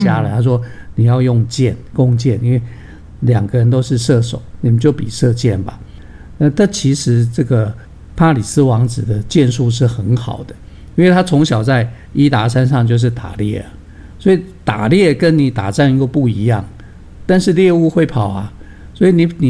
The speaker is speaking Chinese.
加了，他说你要用箭，弓箭，因为2个人都是射手，你们就比射箭吧。但其实这个帕里斯王子的箭术是很好的，因为他从小在伊达山上就是打猎啊，所以打猎跟你打仗又不一样，但是猎物会跑啊，所以你